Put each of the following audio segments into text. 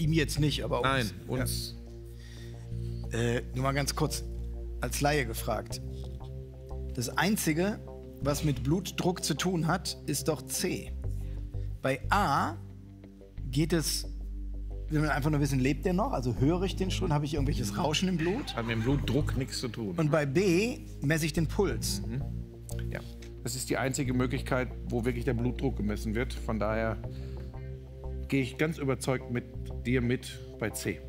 ihm jetzt nicht, aber uns. Nein, uns. Ja. Nur mal ganz kurz, als Laie gefragt. Das Einzige, was mit Blutdruck zu tun hat, ist doch C. Bei A geht es, will man einfach nur wissen, lebt der noch? Also höre ich den schon? Habe ich irgendwelches Rauschen im Blut? Hat mit dem Blutdruck nichts zu tun. Und bei B messe ich den Puls. Ja, das ist die einzige Möglichkeit, wo wirklich der Blutdruck gemessen wird. Von daher gehe ich ganz überzeugt mit dir mit bei C.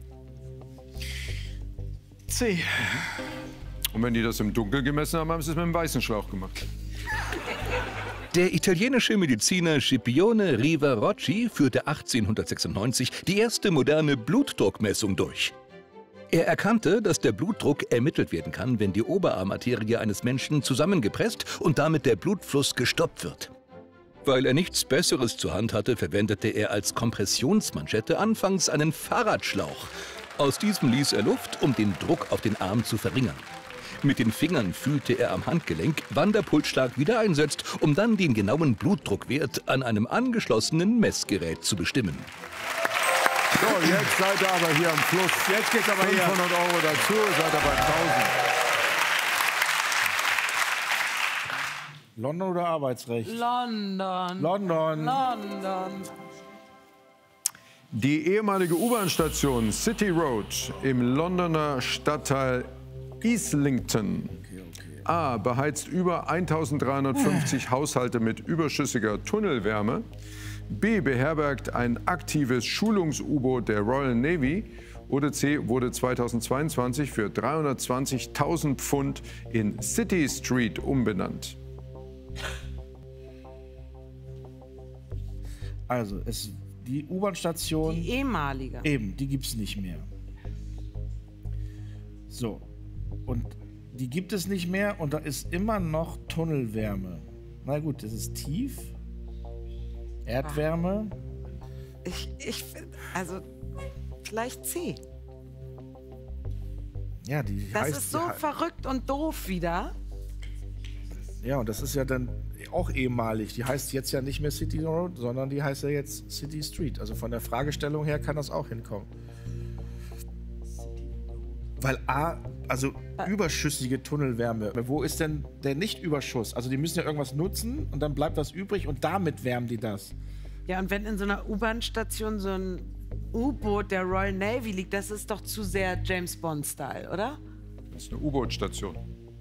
C. Und wenn die das im Dunkeln gemessen haben, haben sie es mit einem weißen Schlauch gemacht. Der italienische Mediziner Scipione Rivarocci führte 1896 die erste moderne Blutdruckmessung durch. Er erkannte, dass der Blutdruck ermittelt werden kann, wenn die Oberarmarterie eines Menschen zusammengepresst und damit der Blutfluss gestoppt wird. Weil er nichts Besseres zur Hand hatte, verwendete er als Kompressionsmanschette anfangs einen Fahrradschlauch. Aus diesem ließ er Luft, um den Druck auf den Arm zu verringern. Mit den Fingern fühlte er am Handgelenk, wann der Pulsschlag wieder einsetzt, um dann den genauen Blutdruckwert an einem angeschlossenen Messgerät zu bestimmen. So, jetzt seid ihr aber hier am Fluss. Jetzt geht's aber 500 Euro dazu, seid ihr bei 1000. London oder Arbeitsrecht? London. London. London. Die ehemalige U-Bahn-Station City Road im Londoner Stadtteil Islington A beheizt über 1350 Haushalte mit überschüssiger Tunnelwärme. B beherbergt ein aktives Schulungs-U-Boot der Royal Navy. Oder C wurde 2022 für 320.000 Pfund in City Street umbenannt. Also, die U-Bahn-Station... Die ehemalige. Eben, die gibt's nicht mehr. So. Und die gibt es nicht mehr und da ist immer noch Tunnelwärme. Na gut, das ist tief. Erdwärme. Also, vielleicht C. Ja, die Das heißt, ist so verrückt und doof wieder. Ja, und das ist ja dann auch ehemalig. Die heißt jetzt ja nicht mehr City Road, sondern die heißt ja jetzt City Street. Also von der Fragestellung her kann das auch hinkommen. Weil also überschüssige Tunnelwärme. Wo ist denn der Nicht-Überschuss? Also die müssen ja irgendwas nutzen und dann bleibt was übrig und damit wärmen die das. Ja, und wenn in so einer U-Bahn-Station so ein U-Boot der Royal Navy liegt, das ist doch zu sehr James Bond-Style, oder? Das ist eine U-Boot-Station.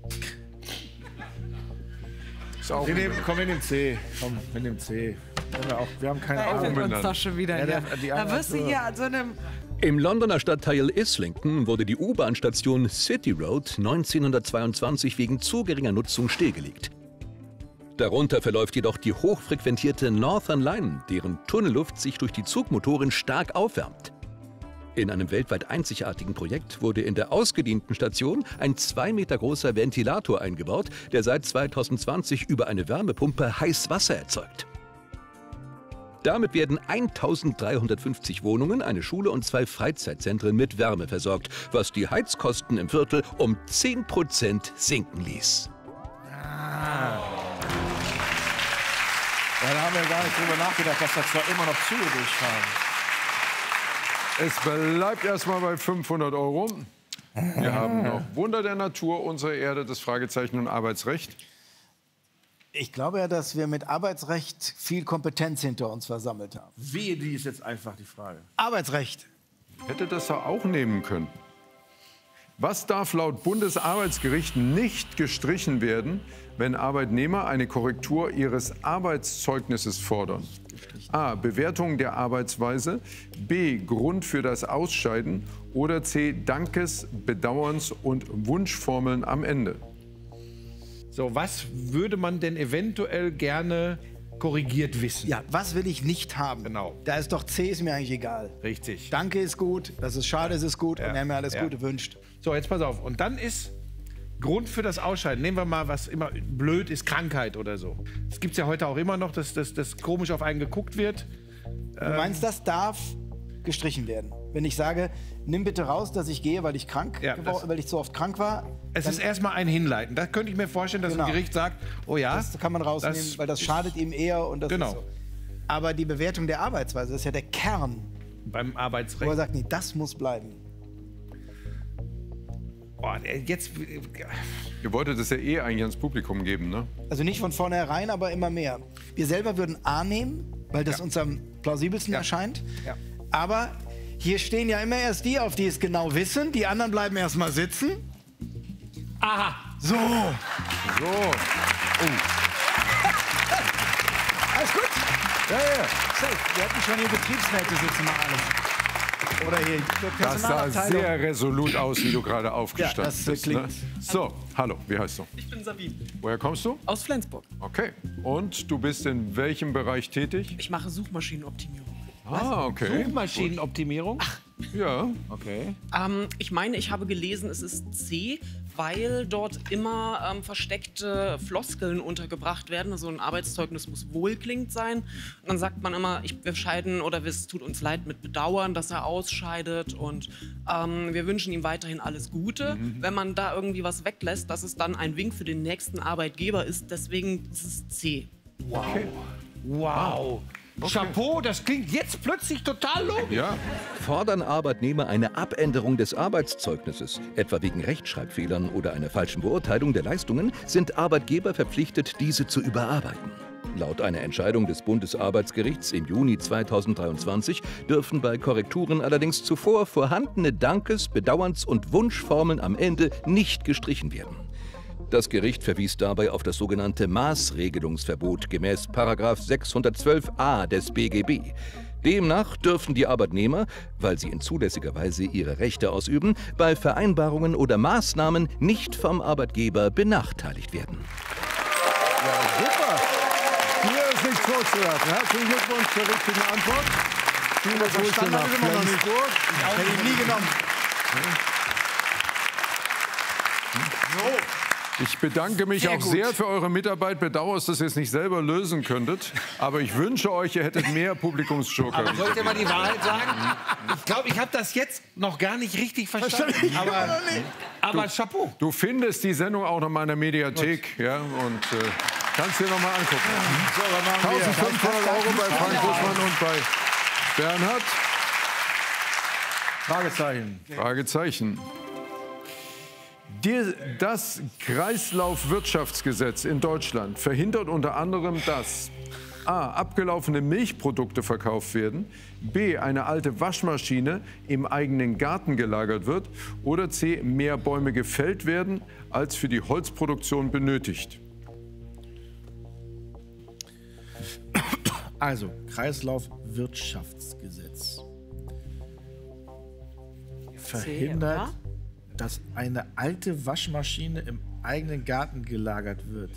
Wir nehmen C. Komm, wir nehmen C. Wir haben keine Da Ahnung. wir uns doch schon wieder. Ja, Ja, da wirst du hier an so einem... Im Londoner Stadtteil Islington wurde die U-Bahn-Station City Road 1922 wegen zu geringer Nutzung stillgelegt. Darunter verläuft jedoch die hochfrequentierte Northern Line, deren Tunnelluft sich durch die Zugmotoren stark aufwärmt. In einem weltweit einzigartigen Projekt wurde in der ausgedienten Station ein 2 Meter großer Ventilator eingebaut, der seit 2020 über eine Wärmepumpe heiß Wasser erzeugt. Damit werden 1350 Wohnungen, eine Schule und 2 Freizeitzentren mit Wärme versorgt, was die Heizkosten im Viertel um 10% sinken ließ. Ja, da haben wir gar nicht drüber nachgedacht, dass da zwar immer noch Züge durchfahren. Es bleibt erstmal bei 500 Euro. Wir haben noch Wunder der Natur, unsere Erde, das Fragezeichen und Arbeitsrecht. Ich glaube ja, dass wir mit Arbeitsrecht viel Kompetenz hinter uns versammelt haben. Wehe, die ist jetzt einfach die Frage. Arbeitsrecht. Hätte das doch auch nehmen können. Was darf laut Bundesarbeitsgericht nicht gestrichen werden, wenn Arbeitnehmer eine Korrektur ihres Arbeitszeugnisses fordern? A. Bewertung der Arbeitsweise. B. Grund für das Ausscheiden. Oder C. Dankes-, Bedauerns- und Wunschformeln am Ende. So, was würde man denn eventuell gerne korrigiert wissen? Ja, was will ich nicht haben? Genau. Da ist doch C, ist mir eigentlich egal. Richtig. Danke ist gut, das ist schade, ist gut und wer mir alles Gute wünscht. So, jetzt pass auf. Und dann ist Grund für das Ausscheiden. Nehmen wir mal, was immer blöd ist, Krankheit oder so. Das gibt es ja heute auch immer noch, dass komisch auf einen geguckt wird. Du meinst, das darf gestrichen werden? Wenn ich sage, nimm bitte raus, dass ich gehe, weil ich weil ich zu oft krank war. Es ist erstmal ein Hinleiten. Da könnte ich mir vorstellen, dass ein Gericht sagt, oh ja. Das kann man rausnehmen, weil das schadet ihm eher. Und das ist so. Aber die Bewertung der Arbeitsweise, das ist ja der Kern Beim Wo er Arbeitsrecht. sagt, nee, das muss bleiben. Boah, jetzt. Ihr wolltet es ja eh eigentlich ans Publikum geben, ne? Also nicht von vornherein, aber immer mehr. Wir selber würden A nehmen, weil das uns am plausibelsten erscheint. Ja. Aber hier stehen ja immer erst die, auf die es genau wissen. Die anderen bleiben erst mal sitzen. Aha! So. Alles gut? Ja, ja. Safe. Wir hatten schon hier Betriebsräte sitzen mal alles. Oder hier Das sah sehr resolut aus, wie du gerade aufgestanden Ja, das bist. klingt- Ne? So, hallo, wie heißt du? Ich bin Sabine. Woher kommst du? Aus Flensburg. Okay. Und du bist in welchem Bereich tätig? Ich mache Suchmaschinenoptimierung. Ah, okay. Suchmaschinenoptimierung? Ja. Okay. Ich meine, ich habe gelesen, es ist C, weil dort immer versteckte Floskeln untergebracht werden. Also ein Arbeitszeugnis muss wohlklingend sein. Und dann sagt man immer, wir scheiden oder es tut uns leid mit Bedauern, dass er ausscheidet. Und wir wünschen ihm weiterhin alles Gute. Wenn man da irgendwie was weglässt, dass es dann ein Wink für den nächsten Arbeitgeber ist. Deswegen ist es C. Wow. Chapeau, das klingt jetzt plötzlich total logisch. Ja. Fordern Arbeitnehmer eine Abänderung des Arbeitszeugnisses, etwa wegen Rechtschreibfehlern oder einer falschen Beurteilung der Leistungen, sind Arbeitgeber verpflichtet, diese zu überarbeiten. Laut einer Entscheidung des Bundesarbeitsgerichts im Juni 2023 dürfen bei Korrekturen allerdings zuvor vorhandene Dankes-, Bedauerns- und Wunschformeln am Ende nicht gestrichen werden. Das Gericht verwies dabei auf das sogenannte Maßregelungsverbot gemäß § 612a des BGB. Demnach dürfen die Arbeitnehmer, weil sie in zulässiger Weise ihre Rechte ausüben, bei Vereinbarungen oder Maßnahmen nicht vom Arbeitgeber benachteiligt werden. Super. Hier ist nichts vorzuwerfen. Herzlichen Glückwunsch zur richtigen Antwort. Viele Grüße nach Flensburg. Hätte ich nie genommen. Ich bedanke mich auch sehr für eure Mitarbeit. Bedauere, dass ihr es jetzt nicht selber lösen könntet. Aber ich wünsche euch, ihr hättet mehr Publikumsjoker. Aber soll ich dir mal die Wahrheit sagen? Ich glaube, ich habe das jetzt noch gar nicht richtig verstanden. Aber Chapeau. Du findest die Sendung auch noch mal in der Mediathek. Ja, und kannst dir noch mal angucken. So, was machen wir? 1500 € bei Frank Buschmann und bei Bernhard. Fragezeichen. Fragezeichen. Das Kreislaufwirtschaftsgesetz in Deutschland verhindert unter anderem, dass a. abgelaufene Milchprodukte verkauft werden, b. eine alte Waschmaschine im eigenen Garten gelagert wird oder c. mehr Bäume gefällt werden, als für die Holzproduktion benötigt. Also, Kreislaufwirtschaftsgesetz verhindert, dass eine alte Waschmaschine im eigenen Garten gelagert wird.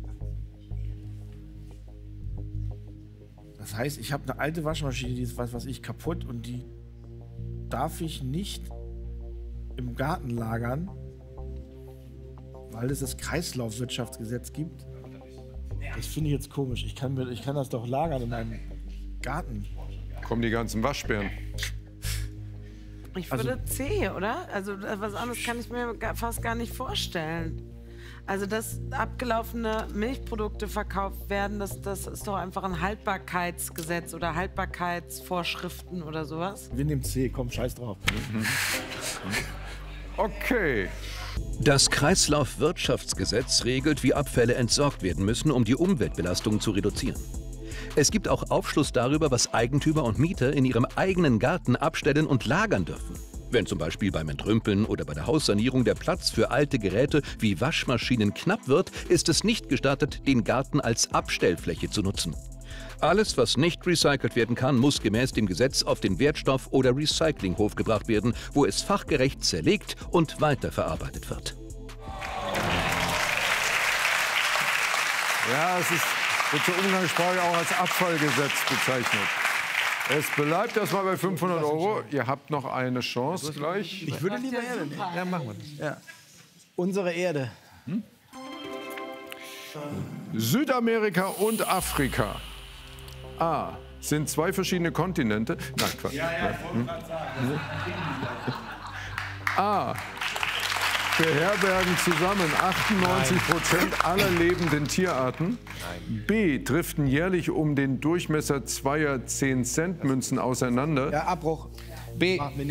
Das heißt, ich habe eine alte Waschmaschine, die ist was ich kaputt und die darf ich nicht im Garten lagern, weil es das Kreislaufwirtschaftsgesetz gibt. Das finde ich jetzt komisch. Ich kann das doch lagern in meinem Garten. Kommen die ganzen Waschbären. Ich würde C, oder? Also was anderes kann ich mir fast gar nicht vorstellen. Also dass abgelaufene Milchprodukte verkauft werden, das ist doch einfach ein Haltbarkeitsgesetz oder Haltbarkeitsvorschriften oder sowas. Wir nehmen C, komm, scheiß drauf. Okay. Das Kreislaufwirtschaftsgesetz regelt, wie Abfälle entsorgt werden müssen, um die Umweltbelastung zu reduzieren. Es gibt auch Aufschluss darüber, was Eigentümer und Mieter in ihrem eigenen Garten abstellen und lagern dürfen. Wenn zum Beispiel beim Entrümpeln oder bei der Haussanierung der Platz für alte Geräte wie Waschmaschinen knapp wird, ist es nicht gestattet, den Garten als Abstellfläche zu nutzen. Alles, was nicht recycelt werden kann, muss gemäß dem Gesetz auf den Wertstoff- oder Recyclinghof gebracht werden, wo es fachgerecht zerlegt und weiterverarbeitet wird. Ja, es wird zur Umgangssprache auch als Abfallgesetz bezeichnet. Es bleibt erstmal bei 500 €. Ihr habt noch eine Chance gleich. Ich würde lieber Erde nehmen. Ja, machen wir das. Ja. Unsere Erde. Südamerika und Afrika. A. Sind zwei verschiedene Kontinente. Nein, Quatsch. A. beherbergen zusammen 98% aller lebenden Tierarten. B. Driften jährlich um den Durchmesser zweier 10-Cent-Münzen auseinander. Ja, Abbruch. B. Machen wir